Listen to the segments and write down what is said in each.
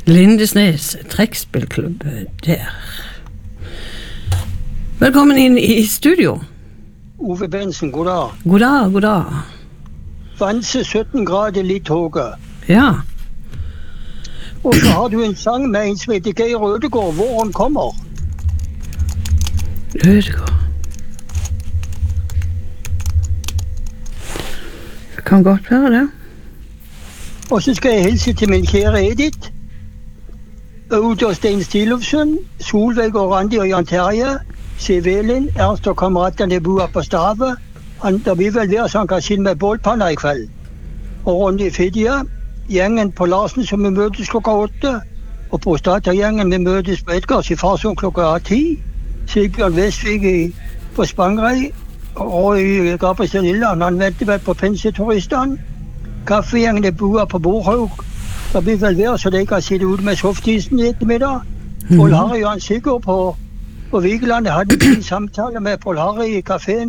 Lindesnes trekkspillklubb der. Velkommen inn i studio. Ove Bensen, god dag. God dag, god dag. Vanse 17 grader litt høyere. Ja. Og så har du en sang med en som heter Geir Ødegård, Våren kommer. Ødegård. Det kan godt være det. Og så skal jeg hilse til min kjære Edith, Aud og Stein Stilofsen, Solveig og Randi og Jan Terje, Siv Elin, Ernst og kameratene bor på Stave. Det vil vel være sånn kan skille med bålpanna i kveld. Og Ronny Fidja, gjengen på Larsen som vi møtes klokka 8, og på Stata-gjengen vi møtes på Edgars i Farsund klokka 10, Sigbjørn Vestvig på Spangrei, og i Gabriel Lilland, han venter vel på penseturistene. Kaffegjengen bor på Borhaug. Det vil vel være så de kan sitte ute med softisen i ettermiddag. Paul Harry og han Sigurd på Vigeland. Jeg hadde en samtale med Paul Harry i kaféen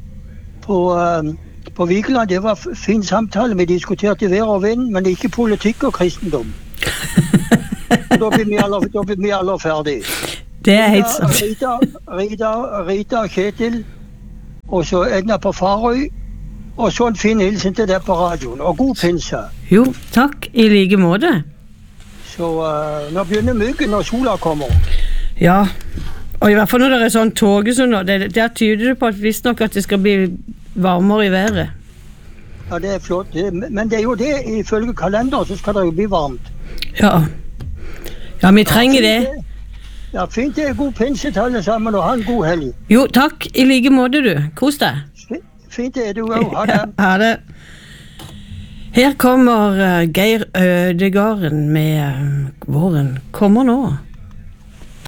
på Vigeland. Det var en fin samtale. Vi diskuterte vær og vind, men ikke politikk og kristendom. Da blir vi alle ferdig. Det er helt sant. Rita og Kjetil, og så Edna på Farøy, og så en fin hilsen til deg på radioen, og god pinse. Jo, takk, i like måte. Så nå begynner myggen når sola kommer. Ja, og i hvert fall når det er sånn togesund, der tyder det på at visst nok at det skal bli varmere i været. Ja, det er flott, men det er jo det, ifølge kalender så skal det jo bli varmt. Ja, vi trenger det. Ja, fint det er god pinse til alle sammen, og ha en god helg. Jo, takk, i like måte du. Kos deg. Fint det er du også, ha det. Ha det. Her kommer Geir Ødegården med Våren kommer nå.